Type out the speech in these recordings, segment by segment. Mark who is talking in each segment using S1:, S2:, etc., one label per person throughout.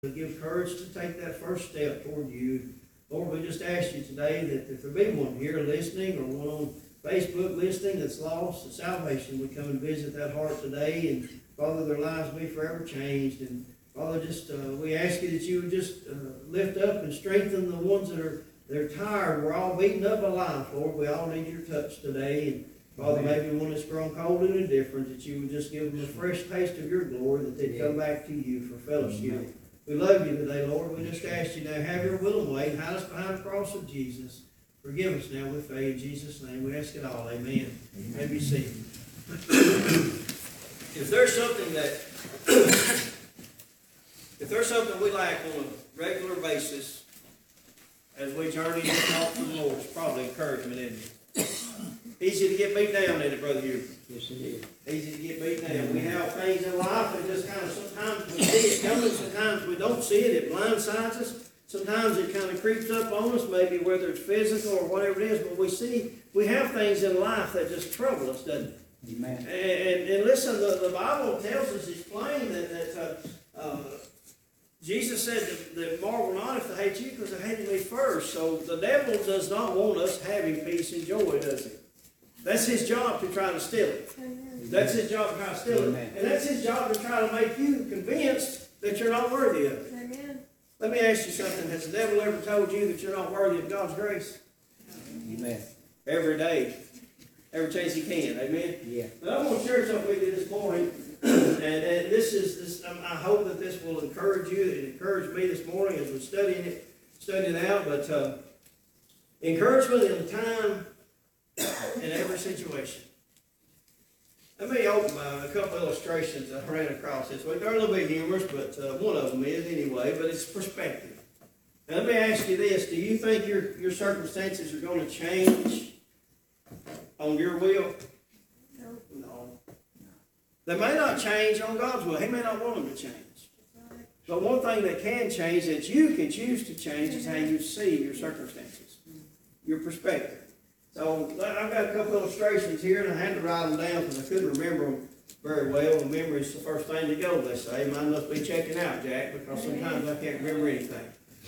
S1: to give courage to take that first step toward you. Lord, we just ask you today that if there be one here listening or one on Facebook listening that's lost to salvation, we come and visit that heart today, and Father, their lives be forever changed. And Father, just we ask you that you would just lift up and strengthen the ones that they're tired. We're all beaten up alive, Lord. We all need your touch today. And Father, maybe one that's grown cold and indifferent, that you would just give them a fresh taste of your glory, that they'd come back to you for fellowship. We love you today, Lord. We just ask you now, have your will and way. Hide us behind the cross of Jesus. Forgive us now, we pray in Jesus' name. We ask it all. Amen. May be seated. If there's something we lack on a regular basis as we journey to talk to the Lord, it's probably encouragement, isn't it? Easy to get beat down, isn't it, Brother Hugh?
S2: Yes, it is.
S1: Easy to get beat down. We have things in life that just kind of, sometimes we see it coming, sometimes we don't see it. It blindsides us. Sometimes it kind of creeps up on us, maybe whether it's physical or whatever it is, but we have things in life that just trouble us, doesn't it?
S2: Amen.
S1: And listen, the Bible tells us, it's plain that Jesus said that marvel not if they hate you, because they hated me first. So the devil does not want us having peace and joy, does he? That's his job to try to steal it. That's his job to try to steal it. And that's his job to try to make you convinced that you're not worthy of it.
S3: Amen.
S1: Let me ask you something. Has the devil ever told you that you're not worthy of God's grace?
S2: Amen.
S1: Every day. Every chance he can. Amen?
S2: Yeah.
S1: But I want to share something with you this morning. and this I hope that this will encourage you. It encouraged me this morning as we're studying it out. But encouragement in time in every situation. Let me open by a couple of illustrations I ran across this week. They're a little bit humorous, but one of them is anyway, but it's perspective. And let me ask you this. Do you think your circumstances are going to change on your will? No. They may not change on God's will. He may not want them to change. But one thing that can change, that you can choose to change, is how you see your circumstances, your perspective. So I've got a couple illustrations here, and I had to write them down because I couldn't remember them very well. And memory is the first thing to go, they say. Mine must be checking out, Jack, because sometimes I can't remember anything.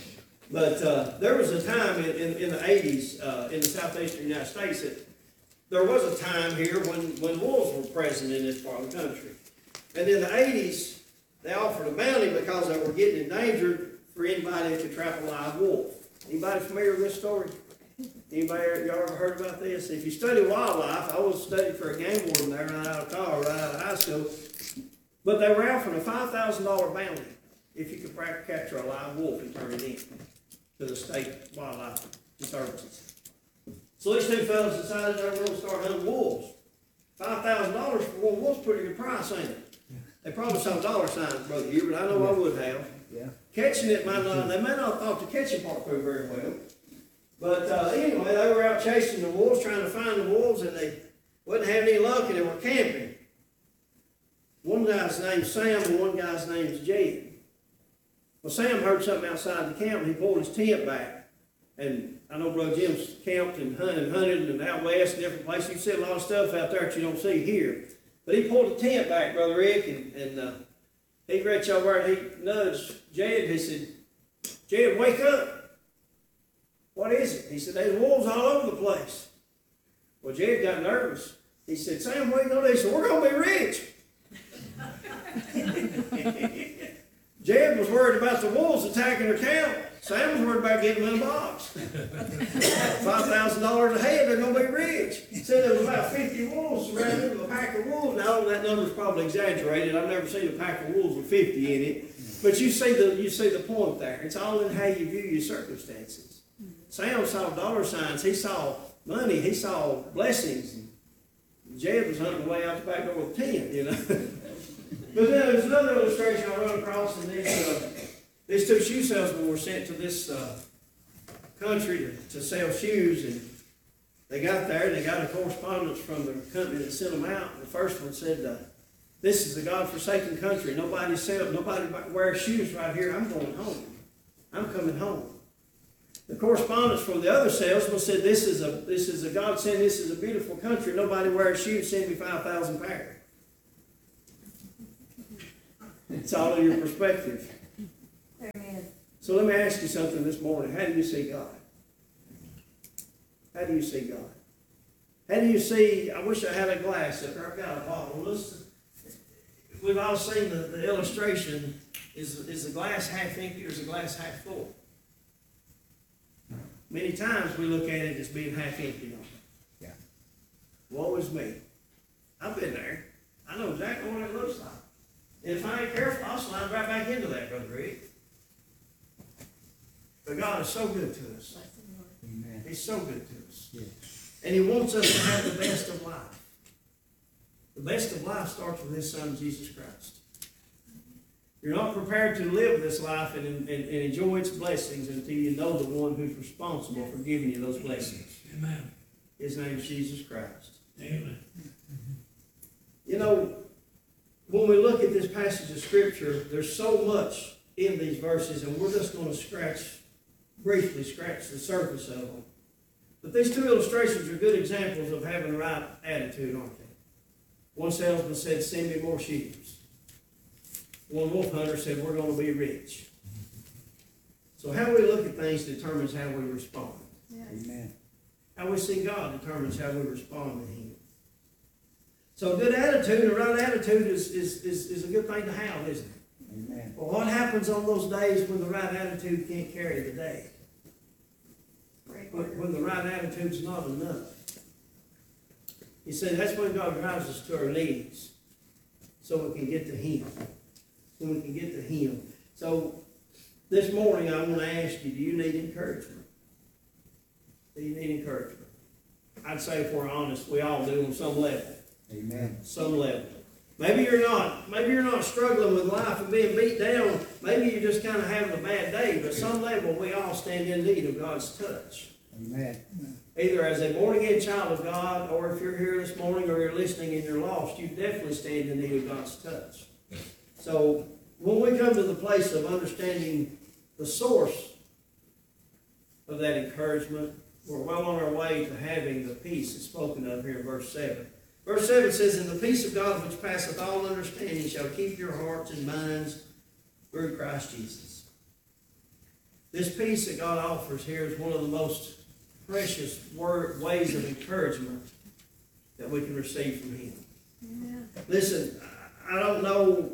S1: But there was a time in the 80s in the southeastern United States that there was a time here when wolves were present in this part of the country. And in the 80s, they offered a bounty because they were getting endangered for anybody that could trap a live wolf. Anybody familiar with this story? Anybody, y'all ever heard about this? If you study wildlife, I was studying for a game warden there right out of college, right out of high school. But they were offering a $5,000 bounty if you could capture a live wolf and turn it in to the state wildlife conservancies. So these two fellas decided they were going to start hunting wolves. $5,000 for one wolf's pretty good price, ain't it? They probably saw dollar signs, Brother Hugh, but I know I would have.
S2: Yeah.
S1: Catching it might not, they may not have thought the catching part through very well. But anyway, they were out chasing the wolves, trying to find the wolves, and they wasn't having any luck, and they were camping. One guy's name's Sam, and one guy's name's Jed. Well, Sam heard something outside the camp, and he pulled his tent back. And I know Brother Jim's camped and hunted and out west and different places. You see a lot of stuff out there that you don't see here. But he pulled the tent back, Brother Rick, and he reached over and he nudged Jed. He said, "Jed, wake up. What is it?" He said, "There's wolves all over the place." Well, Jed got nervous. He said, "Sam, what are you going to do?" He said, "We're going to be rich." Jed was worried about the wolves attacking their camp. Sam was worried about getting them in a box. $5,000 a head, they're going to be rich. He said there was about 50 wolves surrounded with a pack of wolves. Now, that number's probably exaggerated. I've never seen a pack of wolves with 50 in it. But you see the point there. It's all in how you view your circumstances. Sam saw dollar signs. He saw money. He saw blessings. Jed was hunting away out the back door with 10, you know. But then there's another illustration I run across in this. These two shoe salesmen were sent to this country to sell shoes, and they got there, and they got a correspondence from the company that sent them out. And the first one said, "This is a God-forsaken country. Nobody wears shoes right here. I'm going home. I'm coming home." The correspondence from the other salesman said, "This is a God sent. This is a beautiful country. Nobody wears shoes. Send me 5,000 pairs." It's all in your perspective. So let me ask you something this morning. How do you see God? How do you see God? How do you see, I wish I had a glass up there. I've got a bottle. Listen, we've all seen the illustration. Is the glass half empty or is the glass half full? Many times we look at it as being half empty, don't we?
S2: Yeah.
S1: Woe is me. I've been there. I know exactly what it looks like. And if I ain't careful, I'll slide right back into that, Brother Rick. But God is so good to us.
S2: Amen.
S1: He's so good to us.
S2: Yes.
S1: And He wants us to have the best of life. The best of life starts with His Son, Jesus Christ. You're not prepared to live this life and enjoy its blessings until you know the one who's responsible for giving you those blessings.
S3: Amen.
S1: His name is Jesus Christ.
S3: Amen.
S1: You know, when we look at this passage of Scripture, there's so much in these verses, and we're just going to briefly scratch the surface of them. But these two illustrations are good examples of having the right attitude, aren't they? One salesman said, "Send me more sheep." One wolf hunter said, "We're going to be rich." So how we look at things determines how we respond.
S2: Yes. Amen.
S1: How we see God determines how we respond to Him. So a good attitude, a right attitude is a good thing to have, isn't it?
S2: Amen.
S1: Well, what happens on those days when the right attitude can't carry the day? When the right attitude's not enough. He said that's when God drives us to our knees so we can get to Him. So we can get to Him. So this morning I want to ask you, do you need encouragement? Do you need encouragement? I'd say if we're honest, we all do on some level.
S2: Amen.
S1: Some level. Maybe you're not struggling with life and being beat down. Maybe you're just kind of having a bad day, but some level we all stand in need of God's touch.
S2: Amen.
S1: Either as a born-again child of God, or if you're here this morning or you're listening and you're lost, you definitely stand in need of God's touch. So when we come to the place of understanding the source of that encouragement, we're well on our way to having the peace that's spoken of here in verse 7. Verse 7 says, "And the peace of God which passeth all understanding shall keep your hearts and minds through Christ Jesus." This peace that God offers here is one of the most precious ways of encouragement that we can receive from Him. Amen. Listen, I don't know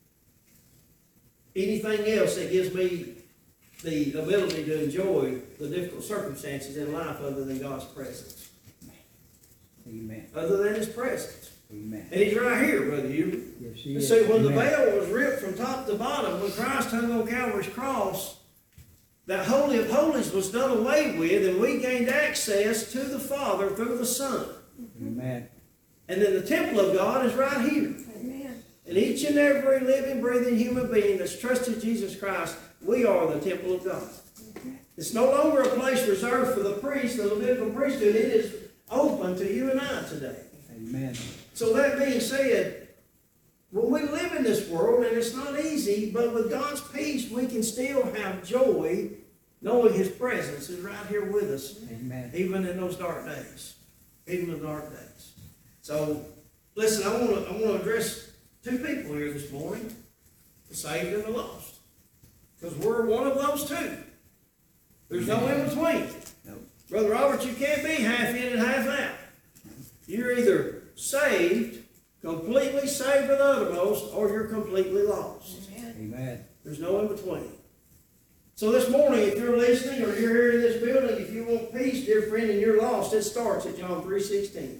S1: anything else that gives me the ability to enjoy the difficult circumstances in life other than God's presence.
S2: Amen.
S1: Other than His presence.
S2: Amen.
S1: And He's right here, Brother Hugh.
S2: Yes, He
S1: You
S2: is.
S1: see, when the
S2: Amen.
S1: veil was ripped from top to bottom, when Christ hung on Calvary's cross, that Holy of Holies was done away with, and we gained access to the Father through the Son.
S2: Amen.
S1: And then the temple of God is right here.
S4: Amen.
S1: And each and every living, breathing human being that's trusted Jesus Christ, we are the temple of God. It's no longer a place reserved for the priest, the Levitical priesthood. It is open to you and I today.
S2: Amen.
S1: So that being said, when we live in this world, and it's not easy, but with God's peace, we can still have joy, knowing His presence is right here with us,
S2: Amen.
S1: even in those dark days. Even in the dark days. So, listen, I want to address two people here this morning, the saved and the lost. Because we're one of those two. There's no in between.
S2: No.
S1: Brother Robert, you can't be half in and half out. You're either saved, completely saved to the uttermost, or you're completely lost.
S4: Amen.
S2: Amen.
S1: There's no in between. So this morning, if you're listening or you're here in this building, if you want peace, dear friend, and you're lost, it starts at John 3:16.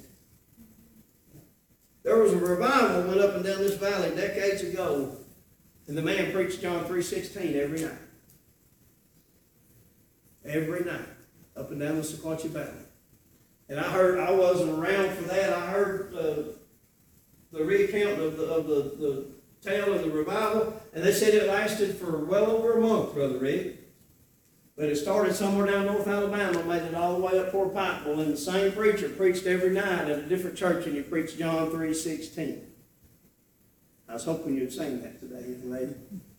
S1: There was a revival that went up and down this valley decades ago, and the man preached John 3:16 every night. Every night, up and down the Sequatchie Valley. And I wasn't around for that. I heard the recount of the tale of the revival, and they said it lasted for well over a month, Brother Rick. But it started somewhere down North Alabama, made it all the way up toward Pikeville, and the same preacher preached every night at a different church, and he preached John 3:16. I was hoping you'd sing that today, young lady.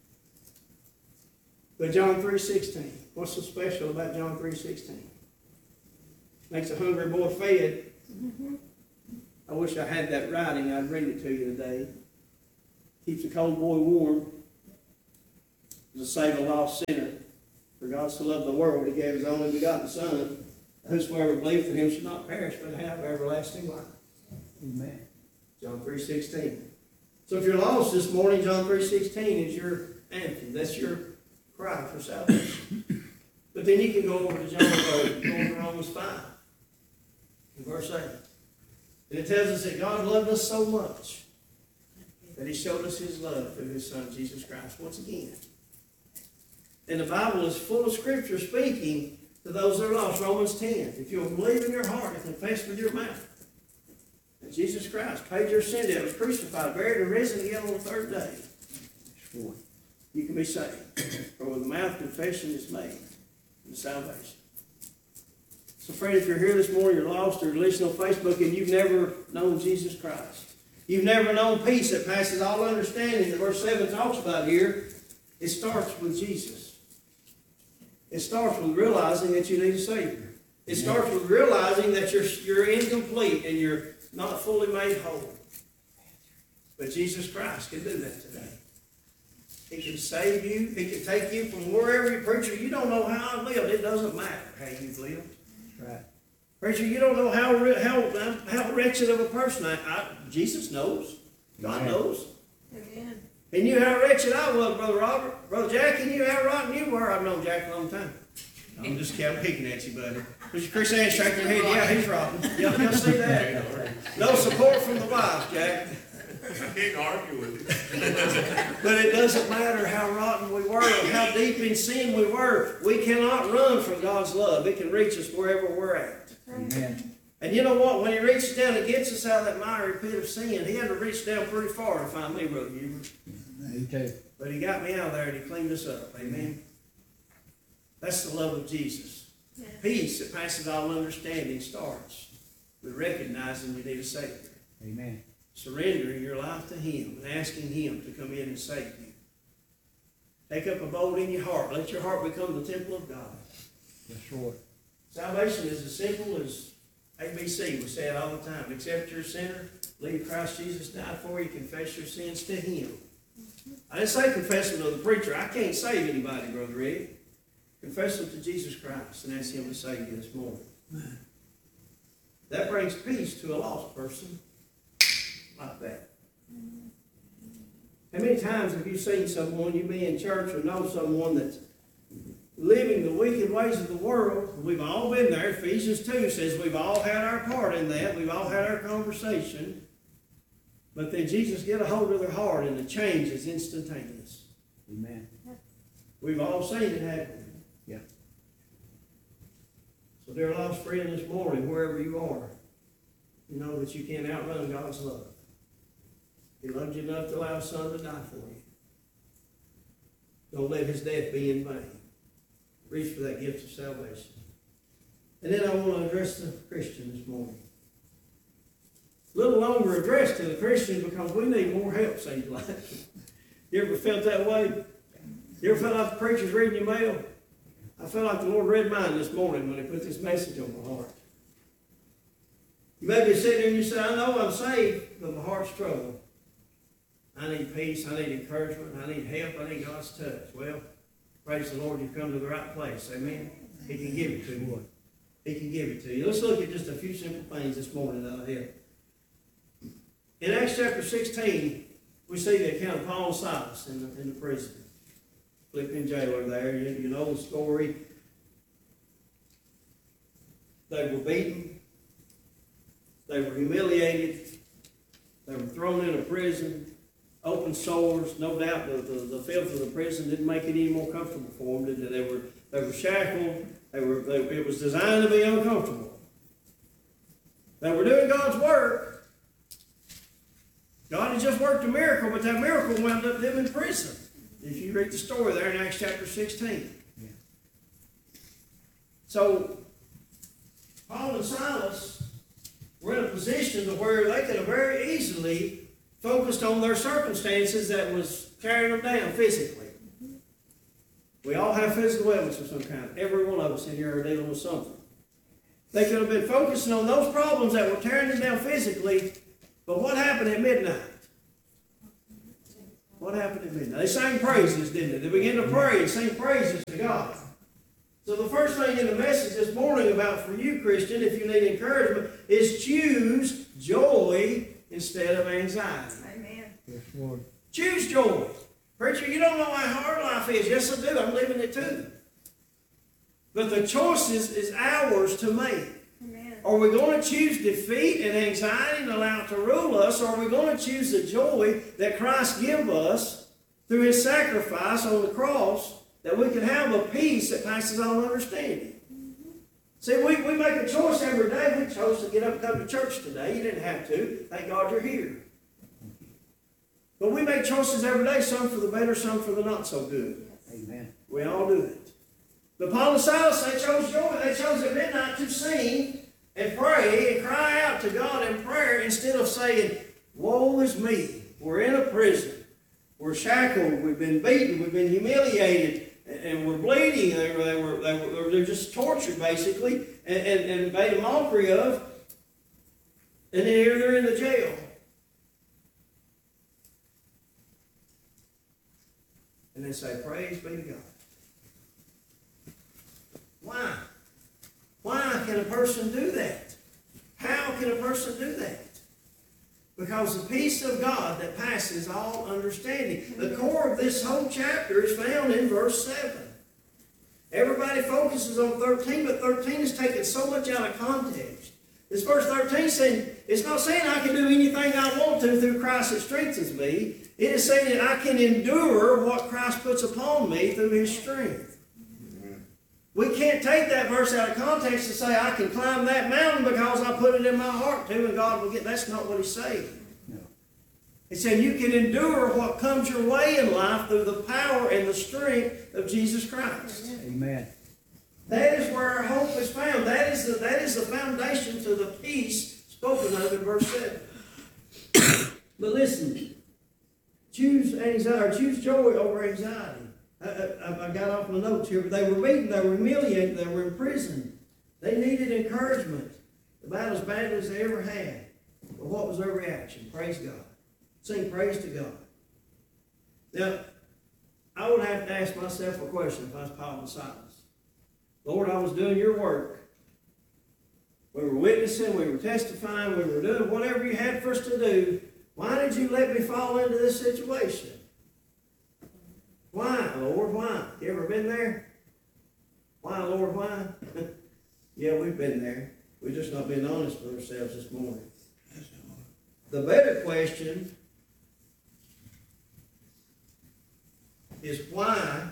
S1: But John 3:16, what's so special about John 3:16? Makes a hungry boy fed. I wish I had that writing. I'd read it to you today. Keeps a cold boy warm. To save a lost sinner. For God so loved the world, he gave his only begotten Son, whosoever believeth in him should not perish, but have everlasting life.
S2: Amen.
S1: John 3:16. So if you're lost this morning, John 3:16 is your anthem. That's your cry for salvation. But then you can go over to go over to Romans 5, in verse 8. And it tells us that God loved us so much that he showed us his love through his Son, Jesus Christ, once again. And the Bible is full of scripture speaking to those that are lost. Romans 10. If you'll believe in your heart and confess with your mouth that Jesus Christ paid your sin debt, was crucified, buried, and risen again on the third day, you can be saved. For with the mouth confession is made to salvation. So friend, if you're here this morning, you're lost, or you're listening on Facebook, and you've never known Jesus Christ, you've never known peace that passes all understanding that verse 7 talks about here, it starts with Jesus. It starts with realizing that you need a Savior. It starts with realizing that you're incomplete and you're not fully made whole. But Jesus Christ can do that today. He can save you. He can take you from wherever you, preacher, you don't know how I lived. It doesn't matter how you've lived.
S2: Right.
S1: Preacher, you don't know how wretched of a person Jesus knows. God knows.
S3: Amen.
S1: He knew how wretched I was, Brother Robert. Brother Jack, he knew how rotten you were. I've known Jack a long time. I'm just picking at you, buddy. Mr. Chris Ann shaking her head. Yeah, he's rotten. Y'all see that? No support from the wife, Jack.
S4: I can't argue with you.
S1: But it doesn't matter how rotten we were or how deep in sin we were. We cannot run from God's love. It can reach us wherever we're at.
S2: Amen.
S1: And you know what? When he reaches down and gets us out of that miry pit of sin, he had to reach down pretty far to find me, Brother Hubert.
S2: Me too.
S1: But he got me out of there and he cleaned us up. Amen. That's the love of Jesus.
S3: Yes.
S1: Peace that passes all understanding starts with recognizing you need a Savior.
S2: Amen.
S1: Surrendering your life to him and asking him to come in and save you. Take up a abode in your heart. Let your heart become the temple of God.
S2: Yes, Lord.
S1: Salvation is as simple as ABC. We say it all the time. Accept your sinner. Believe Christ Jesus died for you. Confess your sins to him. I didn't say confess them to the preacher. I can't save anybody, Brother Ed. Confess them to Jesus Christ and ask him to save you this morning. That brings peace to a lost person like that. How many times have you seen someone, you be in church or know someone that's living the wicked ways of the world? We've all been there. Ephesians 2 says we've all had our part in that. We've all had our conversation. But then Jesus get a hold of their heart and the change is instantaneous.
S2: Amen.
S1: We've all seen it happen.
S2: Yeah.
S1: So dear lost friend this morning, wherever you are, you know that you can't outrun God's love. He loved you enough to allow his Son to die for you. Don't let his death be in vain. Reach for that gift of salvation. And then I want to address the Christian this morning. A little longer address to the Christian because we need more help, seems like. You ever felt that way? You ever felt like the preacher's reading your mail? I felt like the Lord read mine this morning when he put this message on my heart. You may be sitting there and you say, I know I'm saved, but my heart's troubled. I need peace, I need encouragement, I need help, I need God's touch. Well, praise the Lord, you've come to the right place. Amen. He can give it to you. He can give it to you. Let's look at just a few simple things this morning that'll help. In Acts chapter 16, we see the account of Paul and Silas in the prison. Philippian jailer there, you know the story. They were beaten. They were humiliated. They were thrown in a prison. Open sores. No doubt the filth of the prison didn't make it any more comfortable for them, did they? They were shackled. It was designed to be uncomfortable. They were doing God's work. God had just worked a miracle, but that miracle wound up them in prison. If you read the story there in Acts chapter 16.
S2: Yeah.
S1: So, Paul and Silas were in a position to where they could have very easily focused on their circumstances that was carrying them down physically. We all have physical ailments of some kind. Every one of us in here are dealing with something. They could have been focusing on those problems that were tearing them down physically, but what happened at midnight? What happened at midnight? They sang praises, didn't they? They began to pray and sing praises to God. So the first thing in the message this morning about for you, Christian, if you need encouragement, is choose joy instead of anxiety.
S3: Amen.
S2: Yes, Lord.
S1: Choose joy. Preacher, you don't know how hard life is. Yes, I do. I'm living it too. But the choice is ours to make.
S3: Amen.
S1: Are we going to choose defeat and anxiety and allow it to rule us, or are we going to choose the joy that Christ gives us through His sacrifice on the cross, that we can have a peace that passes all understanding? See, we make a choice every day. We chose to get up and come to church today. You didn't have to. Thank God you're here. But we make choices every day, some for the better, some for the not so good.
S2: Amen.
S1: We all do it. But Paul and Silas, they chose joy. They chose at midnight to sing and pray and cry out to God in prayer instead of saying, woe is me. We're in a prison. We're shackled. We've been beaten. We've been humiliated. And we're bleeding. They're just tortured, basically, and made a mockery of. And then here they're in the jail. And they say, praise be to God. Why? Why can a person do that? How can a person do that? Because the peace of God that passes all understanding. The core of this whole chapter is found in verse 7. Everybody focuses on 13, but 13 is taken so much out of context. This verse 13 saying, it's not saying I can do anything I want to through Christ that strengthens me. It is saying that I can endure what Christ puts upon me through His strength. We can't take that verse out of context and say I can climb that mountain because I put it in my heart to and God will get. That's not what He's saying.
S2: No.
S1: He's saying you can endure what comes your way in life through the power and the strength of Jesus Christ.
S2: Amen.
S1: That is where our hope is found. That is the foundation to the peace spoken of in verse 7. But listen, choose anxiety or choose joy over anxiety. I got off my notes here, but they were beaten, they were humiliated, they were in prison. They needed encouragement about as badly as they ever had. But what was their reaction? Praise God. Sing praise to God. Now, I would have to ask myself a question if I was Paul and Silas. Lord, I was doing your work. We were witnessing, we were testifying, we were doing whatever you had for us to do. Why did you let me fall into this situation? Why, Lord, why? You ever been there? Why, Lord, why? Yeah, we've been there. We've just not been honest with ourselves this morning. The better question is why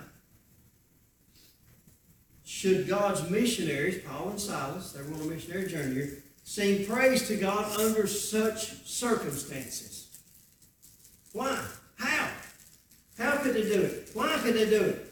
S1: should God's missionaries, Paul and Silas, they were on a missionary journey here, sing praise to God under such circumstances? Why? How? How could they do it? Why could they do it?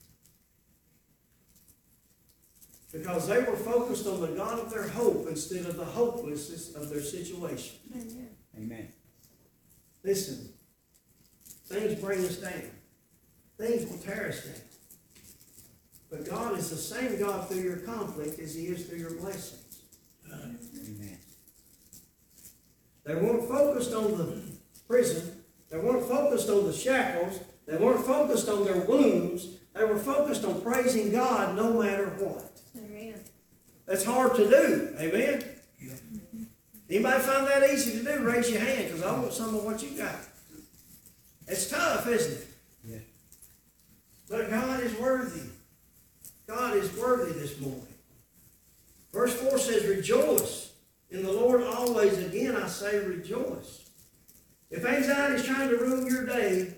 S1: Because they were focused on the God of their hope instead of the hopelessness of their situation.
S3: Amen.
S2: Amen.
S1: Listen, things bring us down. Things will tear us down. But God is the same God through your conflict as He is through your blessings.
S2: Amen.
S1: They weren't focused on the prison. They weren't focused on the shackles. They weren't focused on their wounds. They were focused on praising God no matter what.
S3: Amen.
S1: That's hard to do. Amen? Yeah. Anybody find that easy to do? Raise your hand because I want some of what you got. It's tough, isn't it?
S2: Yes.
S1: But God is worthy. God is worthy this morning. Verse 4 says, rejoice in the Lord always. Again, I say rejoice. If anxiety is trying to ruin your day,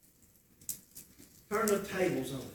S1: turn the tables on it.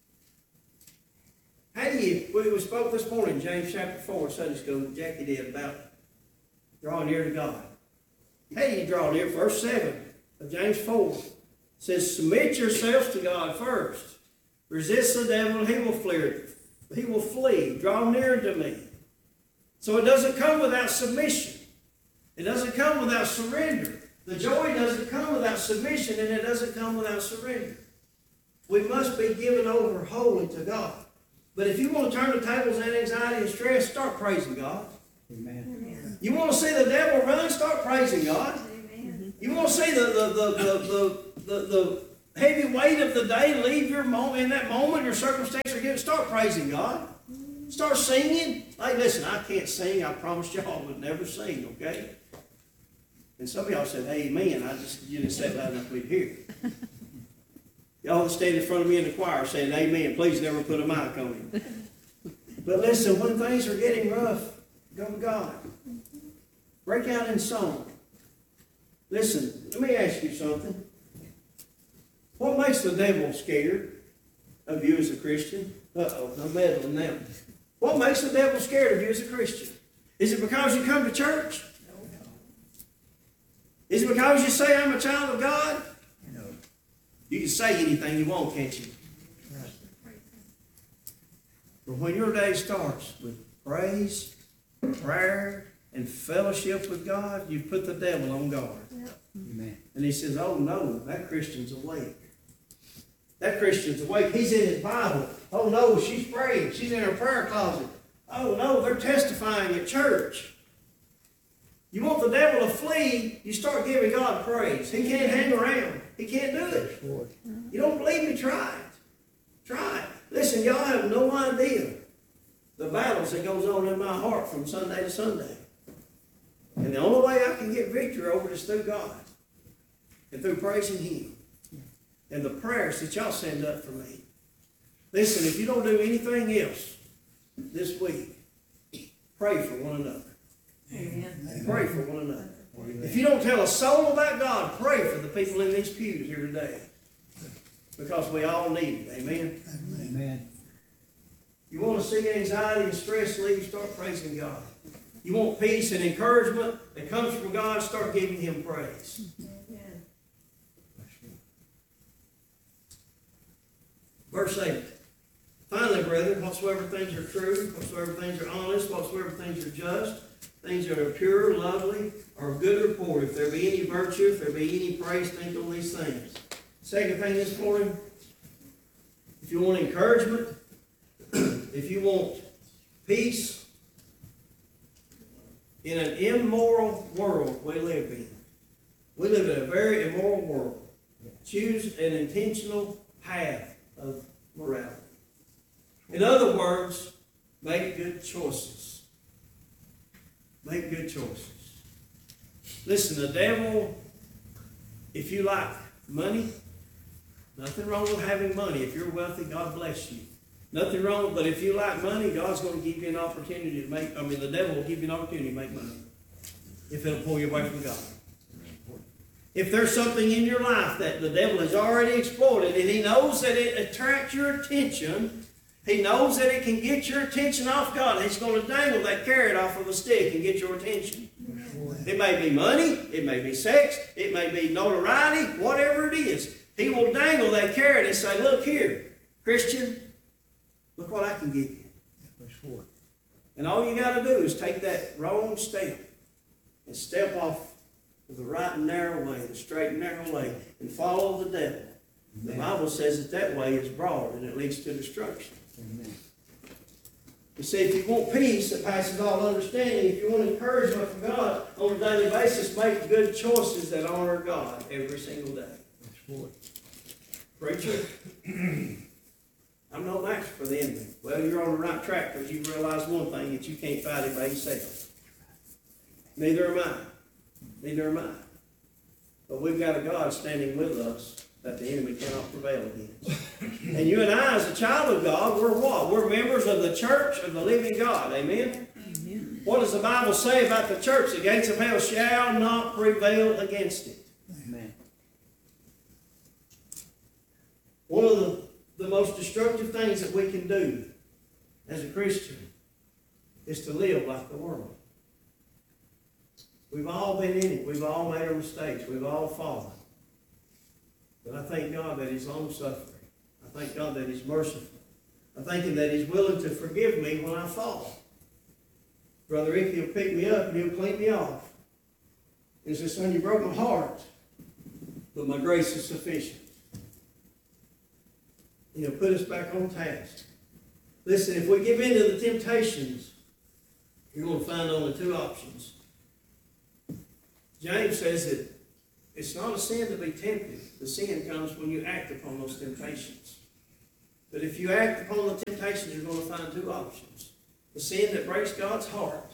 S1: How do you, we spoke this morning, James chapter 4, Sunday school, Jackie did, about drawing near to God. How do you draw near? Verse 7 of James 4 says, submit yourselves to God first. Resist the devil and he will flee. He will flee. Draw near to me. So it doesn't come without submission. It doesn't come without surrender. The joy doesn't come without submission, and it doesn't come without surrender. We must be given over wholly to God. But if you want to turn the tables on anxiety and stress, start praising God.
S2: Amen.
S3: Amen.
S1: You want to see the devil run, start praising God.
S3: Amen.
S1: You want to see the heavy weight of the day leave your moment in that moment, your circumstance, or start praising God. Start singing. Like, listen, I can't sing. I promised y'all I would never sing, okay? And some of y'all said, amen. You didn't say it loud enough for me to hear. Y'all stand in front of me in the choir saying, amen. Please never put a mic on it. But listen, when things are getting rough, go to God. Break out in song. Listen, let me ask you something. What makes the devil scared of you as a Christian? Uh-oh, I'm meddling now. What makes the devil scared of you as a Christian? Is it because you come to church? Is it because you say, I'm a child of God?
S2: No.
S1: You can say anything you want, can't you? But when your day starts with praise, prayer, and fellowship with God, you put the devil on guard.
S2: Amen.
S1: And he says, oh no, that Christian's awake. That Christian's awake. He's in his Bible. Oh no, she's praying. She's in her prayer closet. Oh no, they're testifying at church. You want the devil to flee, you start giving God praise. He can't hang around. He can't do it. You don't believe me? Try it. Try it. Listen, y'all have no idea the battles that goes on in my heart from Sunday to Sunday. And the only way I can get victory over it is through God and through praising Him and the prayers that y'all send up for me. Listen, if you don't do anything else this week, pray for one another. Amen. Pray for one another. If you don't tell a soul about God, pray for the people in these pews here today. Because we all need it. Amen?
S2: Amen.
S1: You want to see anxiety and stress leave, start praising God. You want peace and encouragement that comes from God, start giving Him praise. Verse 8. Finally, brethren, whatsoever things are true, whatsoever things are honest, whatsoever things are just, things that are pure, lovely, or of good report, if there be any virtue, if there be any praise, think on these things. Second thing this morning, if you want encouragement, if you want peace, in an immoral world we live in. We live in a very immoral world. Choose an intentional path of morality. In other words, make good choices. Make good choices. Listen, the devil, if you like money, nothing wrong with having money. If you're wealthy, God bless you. Nothing wrong, but if you like money, God's going to give you an opportunity to make, the devil will give you an opportunity to make money. If it'll pull you away from God. If there's something in your life that the devil has already exploited and he knows that it attracts your attention, he knows that it can get your attention off God, he's going to dangle that carrot off of a stick and get your attention. It may be money, it may be sex, it may be notoriety, whatever it is. He will dangle that carrot and say, look here, Christian, look what I can give you. And all you got to do is take that wrong step and step off the right and narrow way, the straight and narrow way, and follow the devil. The Bible says that way is broad and it leads to destruction. Amen. You see, if you want peace that passes all understanding, if you want encouragement from God on a daily basis, make good choices that honor God every single day. Preacher, I'm no match for the enemy. Well, you're on the right track because you realize one thing, that you can't fight it by yourself. Neither am I. Neither am I. But we've got a God standing with us that the enemy cannot prevail against. And you and I, as a child of God, we're what? We're members of the church of the living God. Amen? Amen. What does the Bible say about the church? The gates of hell shall not prevail against it. Amen. One of the most destructive things that we can do as a Christian is to live like the world. We've all been in it. We've all made our mistakes. We've all fallen. But I thank God that He's long-suffering. I thank God that He's merciful. I thank Him that He's willing to forgive me when I fall. Brother Rick, He'll pick me up and He'll clean me off. He says, son, you broke my heart, but my grace is sufficient. He'll put us back on task. Listen, if we give in to the temptations, you're going to find only two options. James says that it's not a sin to be tempted. The sin comes when you act upon those temptations. But if you act upon the temptations, you're going to find two options. The sin that breaks God's heart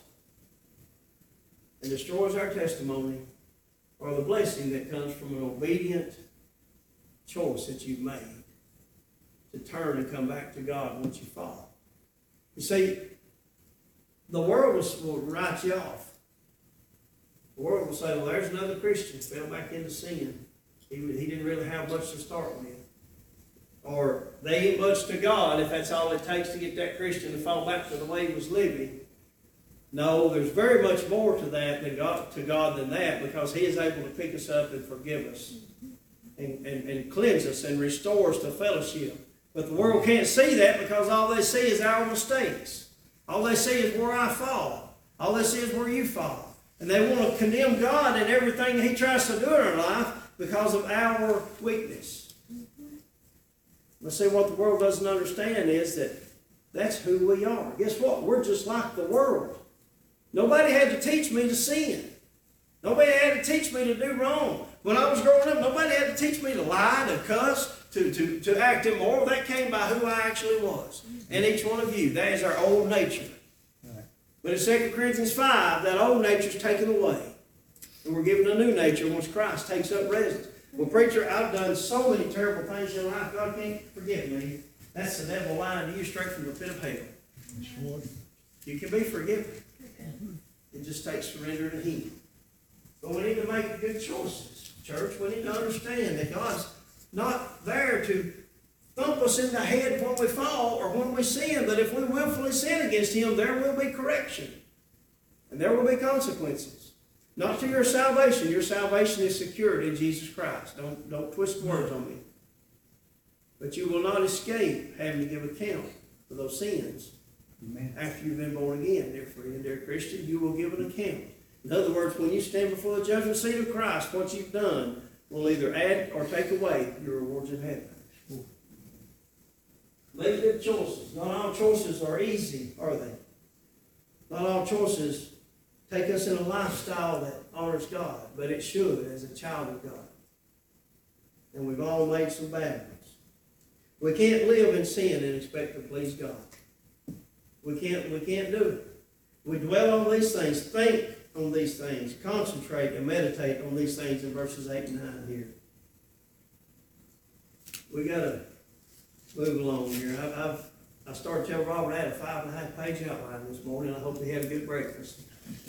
S1: and destroys our testimony, or the blessing that comes from an obedient choice that you've made to turn and come back to God once you fall. You see, the world will write you off. The world will say, well, there's another Christian fell back into sin. He didn't really have much to start with. Or they ain't much to God if that's all it takes to get that Christian to fall back to the way he was living. No, there's very much more to that than God than that, because he is able to pick us up and forgive us and cleanse us and restore us to fellowship. But the world can't see that, because all they see is our mistakes. All they see is where I fall. All they see is where you fall. And they want to condemn God and everything he tries to do in our life because of our weakness. But see, what the world doesn't understand is that that's who we are. Guess what? We're just like the world. Nobody had to teach me to sin. Nobody had to teach me to do wrong. When I was growing up, nobody had to teach me to lie, to cuss, to act immoral. That came by who I actually was. And each one of you, that is our old nature. Right. But in 2 Corinthians 5, that old nature is taken away. And we're given a new nature once Christ takes up residence. Well, preacher, I've done so many terrible things in life, God can't forgive me. That's the devil lying to you straight from the pit of hell. Sure. You can be forgiven. It just takes surrender to him. But we need to make good choices, church. We need to understand that God's not there to thump us in the head when we fall or when we sin, but if we willfully sin against him, there will be correction. And there will be consequences. Not to your salvation. Your salvation is secured in Jesus Christ. Don't twist words on me. But you will not escape having to give account for those sins. Amen. After you've been born again, dear friend, dear Christian, you will give an account. In other words, when you stand before the judgment seat of Christ, what you've done will either add or take away your rewards in heaven. Make good choices. Not all choices are easy, are they? Not all choices take us in a lifestyle that honors God, but it should as a child of God. And we've all made some bad ones. We can't live in sin and expect to please God. We can't do it. We dwell on these things, think on these things, concentrate and meditate on these things in verses 8 and 9 here. We got to move along here. I started telling Robert I had a 5.5-page outline this morning. I hope he had a good breakfast.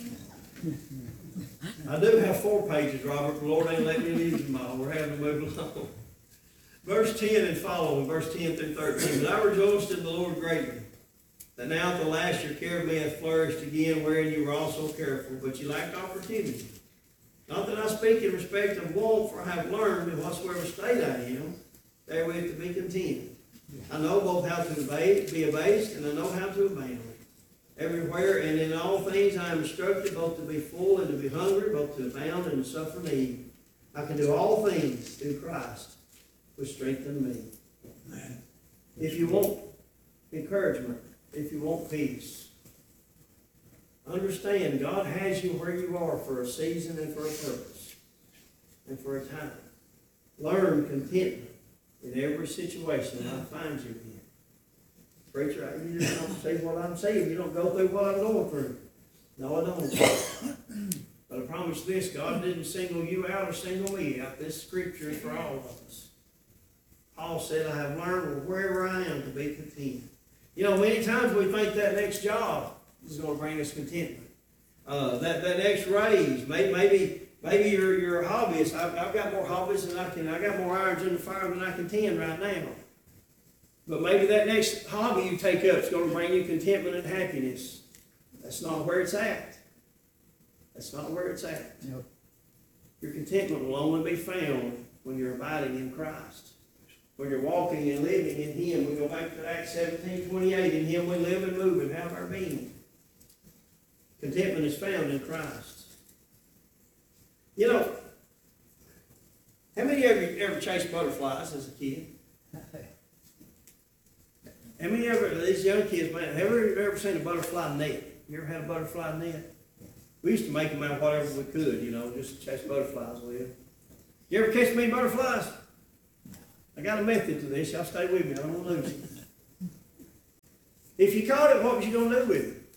S1: I do have 4 pages, Robert. The Lord ain't letting me use them all. We're having to move along. Verse 10 and following, verse 10 through 13. But I rejoiced in the Lord greatly, that now at the last your care of me hath flourished again, wherein you were also careful, but you lacked opportunity. Not that I speak in respect of want, for I have learned in whatsoever state I am, therewith to be content. I know both how to be abased, and I know how to abound. Everywhere and in all things I am instructed, both to be full and to be hungry, both to abound and to suffer need. I can do all things through Christ, which strengthens me. Amen. If you want encouragement, if you want peace, understand God has you where you are for a season and for a purpose and for a time. Learn contentment in every situation I find you in. Preacher, you just don't say what I'm saying. You don't go through what I'm going through. No, I don't. But I promise this, God didn't single you out or single me out. This scripture is for all of us. Paul said, I have learned wherever I am to be content. You know, many times we think that next job is going to bring us contentment. That next raise, maybe you're a hobbyist. I've got more hobbies than I got more irons in the fire than I can tend right now. But maybe that next hobby you take up is going to bring you contentment and happiness. That's not where it's at. That's not where it's at. Yep. Your contentment will only be found when you're abiding in Christ. When you're walking and living in him. We go back to Acts 17:28. In him we live and move and have our being. Contentment is found in Christ. You know, how many of you ever chased butterflies as a kid? How many of these young kids, man, have you ever seen a butterfly net? You ever had a butterfly net? We used to make them out of whatever we could, you know, just to chase butterflies with. You ever catch many butterflies? I got a method to this. Y'all stay with me. I don't want to lose you. If you caught it, what was you going to do with it?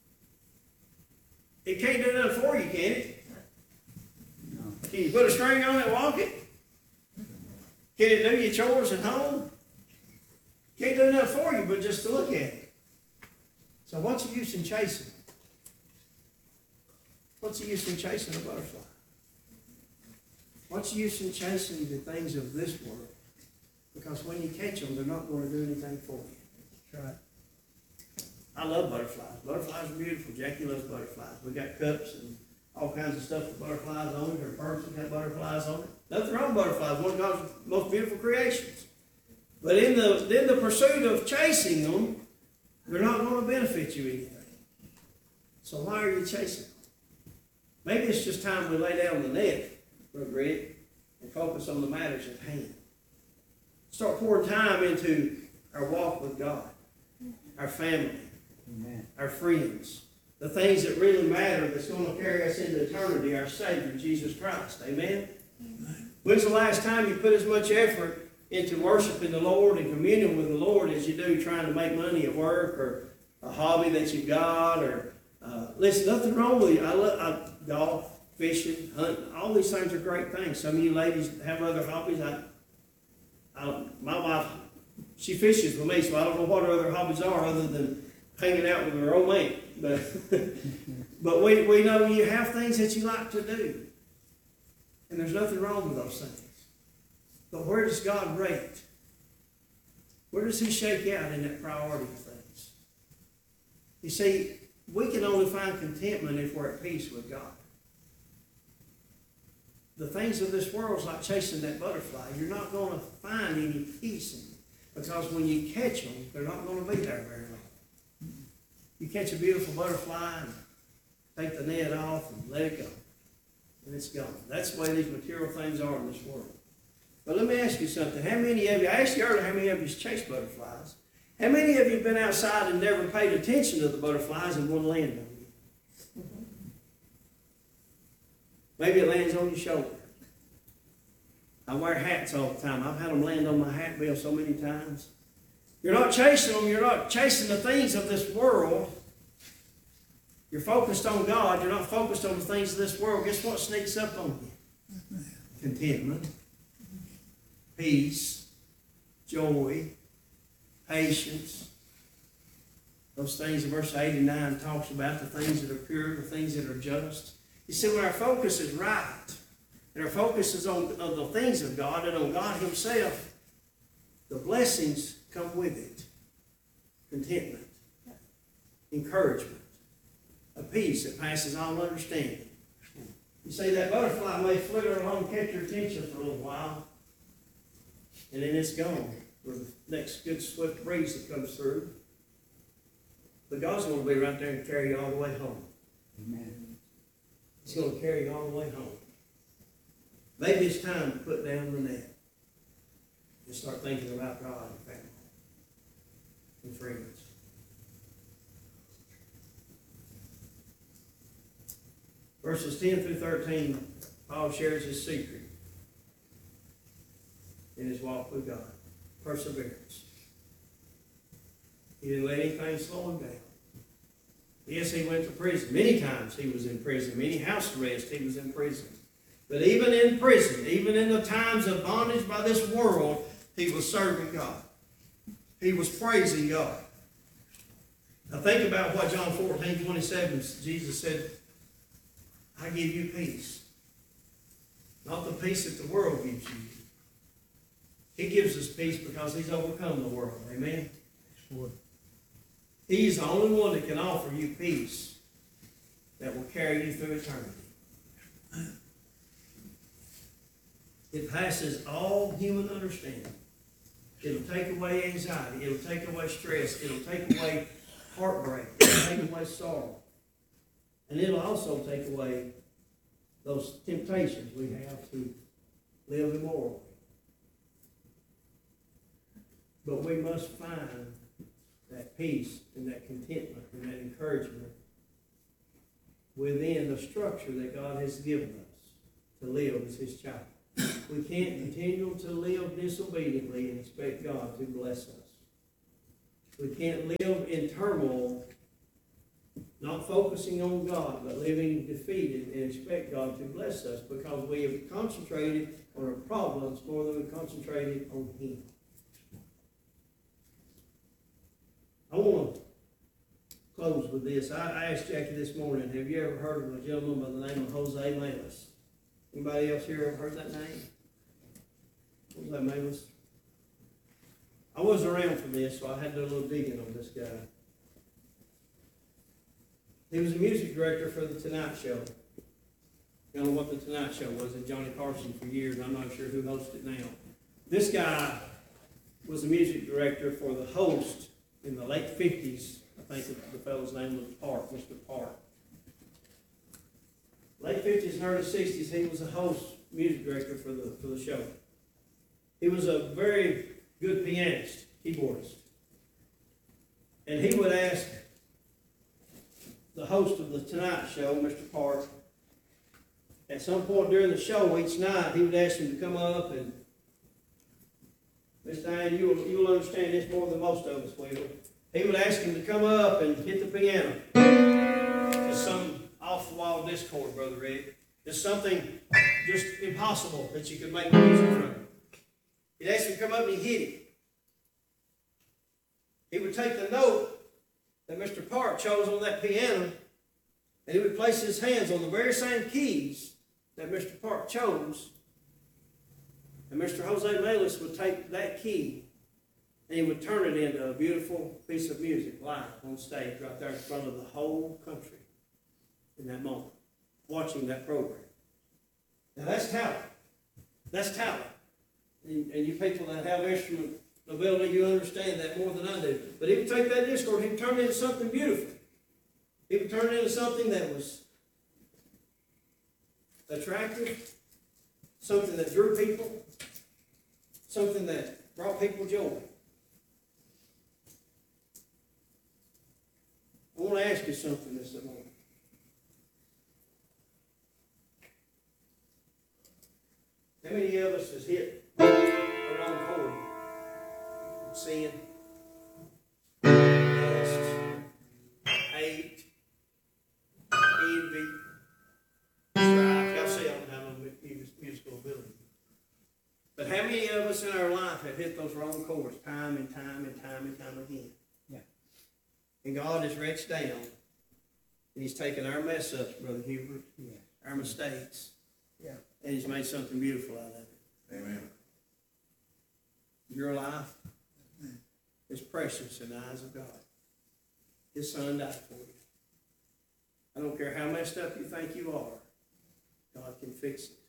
S1: It can't do nothing for you, can it?
S2: No.
S1: Can you put a string on it and walk it? Can it do your chores at home? Can't do nothing for you but just to look at it. So what's the use in chasing it? What's the use in chasing a butterfly? What's the use in chasing the things of this world? Because when you catch them, they're not going to do anything for you.
S2: That's right.
S1: I love butterflies. Butterflies are beautiful. Jackie loves butterflies. We got cups and all kinds of stuff with butterflies on it. Her purse has got butterflies on it. Nothing wrong with butterflies. One of God's most beautiful creations. But in the pursuit of chasing them, they're not going to benefit you anything. So why are you chasing them? Maybe it's just time we lay down the net, Brother Greg, and focus on the matters at hand. Start pouring time into our walk with God, our family,
S2: Amen.
S1: our friends, the things that really matter that's going to carry us into eternity, our Savior, Jesus Christ. Amen? When's the last time you put as much effort into worshiping the Lord and communion with the Lord as you do trying to make money at work or a hobby that you've got? Or listen, nothing wrong with you. I love golf, fishing, hunting. All these things are great things. Some of you ladies have other hobbies. My wife, she fishes with me, so I don't know what her other hobbies are other than hanging out with her old man. But we know you have things that you like to do. And there's nothing wrong with those things. But where does God rate? Where does He shake out in that priority of things? You see, we can only find contentment if we're at peace with God. The things of this world is like chasing that butterfly. You're not going to find any peace in it. Because when you catch them, they're not going to be there very long. You catch a beautiful butterfly and take the net off and let it go. And it's gone. That's the way these material things are in this world. But let me ask you something. How many of you, I asked you earlier how many of you chase butterflies. How many of you have been outside and never paid attention to the butterflies and one land on you? Maybe it lands on your shoulder. I wear hats all the time. I've had them land on my hat bill so many times. You're not chasing them. You're not chasing the things of this world. You're focused on God. You're not focused on the things of this world. Guess what sneaks up on you? Contentment, peace, joy, patience. Those things in verse 89 talks about the things that are pure, the things that are just. You see, when our focus is right, and our focus is on the things of God and on God Himself, the blessings come with it. Contentment, encouragement, a peace that passes all understanding. You see, that butterfly may flitter along, catch your attention for a little while, and then it's gone with the next good swift breeze that comes through. But God's going to be right there and carry you all the way home.
S2: Amen.
S1: He's going to carry you all the way home. Maybe it's time to put down the net and start thinking about God and family and friends. Verses 10 through 13, Paul shares his secret in his walk with God. Perseverance. He didn't let anything slow him down. Yes, he went to prison. Many times he was in prison. Many house arrests he was in prison. But even in prison, even in the times of bondage by this world, he was serving God. He was praising God. Now think about what John 14:27, Jesus said, I give you peace. Not the peace that the world gives you. He gives us peace because He's overcome the world. Amen? He's the only one that can offer you peace that will carry you through eternity. It passes all human understanding. It'll take away anxiety. It'll take away stress. It'll take away heartbreak. It'll take away sorrow. And it'll also take away those temptations we have to live immorally. But we must find that peace and that contentment and that encouragement within the structure that God has given us to live as His child. We can't continue to live disobediently and expect God to bless us. We can't live in turmoil, not focusing on God, but living defeated and expect God to bless us because we have concentrated on our problems more than we concentrated on Him. I want to close with this. I asked Jackie this morning, have you ever heard of a gentleman by the name of Jose Melis? Anybody else here ever heard that name? Jose Melis? I wasn't around for this, so I had to do a little digging on this guy. He was a music director for The Tonight Show. You know what The Tonight Show was? At Johnny Carson for years. I'm not sure who hosts it now. This guy was a music director for the host in the late 50s. I think the fellow's name was Park, Mr. Park. Late 50s and early 60s, he was a host, music director for the show. He was a very good pianist, keyboardist. And he would ask the host of The Tonight Show, Mr. Park, at some point during the show each night, he would ask him to come up and, Miss Diane, you'll understand this more than most of us will. He would ask him to come up and hit the piano. Just some off-the-wall discord, Brother Rick. Just something just impossible that you could make music from. He'd ask him to come up and he'd hit it. He would take the note that Mr. Park chose on that piano, and he would place his hands on the very same keys that Mr. Park chose, and Mr. Jose Melis would take that key and he would turn it into a beautiful piece of music live on stage right there in front of the whole country in that moment, watching that program. Now that's talent. That's talent. And you people that have instrument ability, you understand that more than I do. But he would take that discord and he'd turn it into something beautiful. He would turn it into something that was attractive, something that drew people, something that brought people joy. I want to ask you something this morning. How many of us has hit the wrong chord? Sin, lust, hate, envy, strife. Y'all see I don't have no musical ability. But how many of us in our life have hit those wrong chords time and time and time and time again? Yeah. And God has reached down and He's taken our mess ups, Brother Hubert, our mistakes, and He's made something beautiful out of it.
S4: Amen.
S1: Your life is precious in the eyes of God. His Son died for you. I don't care how messed up you think you are, God can fix it.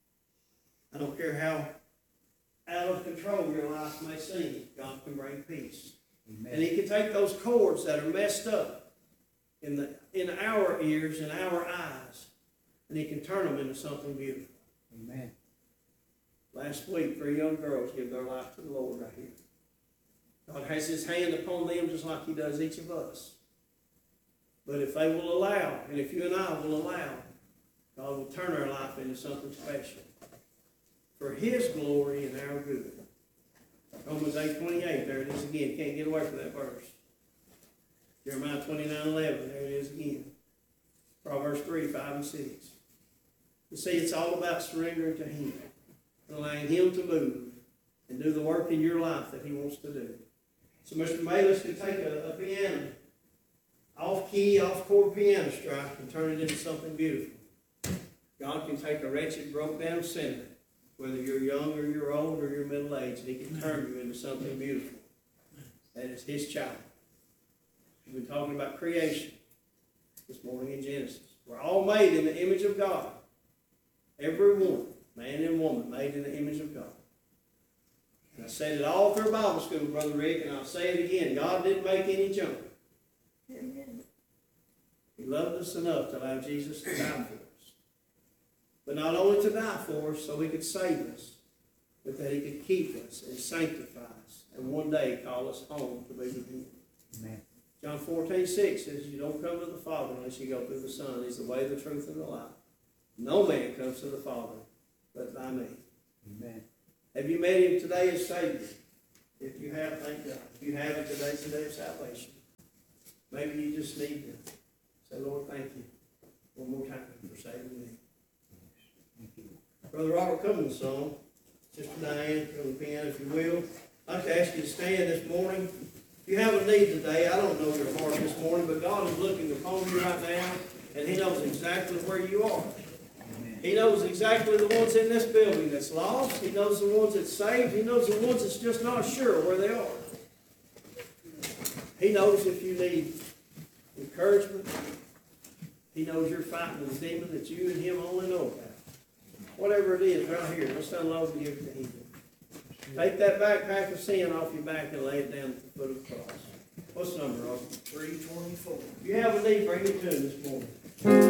S1: I don't care how out of control your life may seem, God can bring peace. Amen. And He can take those chords that are messed up in our ears and our eyes, and He can turn them into something beautiful. Amen. Last week, 3 young girls gave their life to the Lord right here. God has His hand upon them just like He does each of us. But if they will allow, and if you and I will allow, God will turn our life into something special for His glory and our good. Romans 8:28, there it is again. Can't get away from that verse. Jeremiah 29:11, there it is again. Proverbs 3, 5, and 6. You see, it's all about surrendering to Him, and allowing Him to move and do the work in your life that He wants to do. So Mr. Melis can take a piano, off-key, off-chord piano strike, and turn it into something beautiful. God can take a wretched, broke-down sinner, whether you're young or you're old or you're middle-aged, and He can turn you into something beautiful. That is His child. We've been talking about creation this morning in Genesis. We're all made in the image of God. Every one, man and woman, made in the image of God. And I said it all through Bible school, Brother Rick, and I'll say it again. God didn't make any junk. Amen. He loved us enough to allow Jesus to die for us. But not only to die for us so He could save us, but that He could keep us and sanctify us, and one day call us home to be with Him. Amen. John 14:6 says, you don't come to the Father unless you go through the Son. He's the way, the truth, and the life. No man comes to the Father but by me. Amen. Have you met Him today as Savior? If you have, thank God. If you haven't, today's the day of salvation. Maybe you just need to say, Lord, thank you one more time for saving me.
S2: Thank you.
S1: Brother Robert Cummins' song, Sister Diane, from the piano, if you will. I'd like to ask you to stand this morning. If you have a need today, I don't know your heart this morning, but God is looking upon you right now, and He knows exactly where you are.
S2: Amen.
S1: He knows exactly the ones in this building that's lost. He knows the ones that's saved. He knows the ones that's just not sure where they are. He knows if you need encouragement. He knows you're fighting this demon that you and Him only know about. Whatever it is, right here, let's unload and give it to Him. Take that backpack of sin off your back and lay it down at the foot of the cross. What's the number, Roger?
S3: 324.
S1: If you have a need, bring it to Him this morning.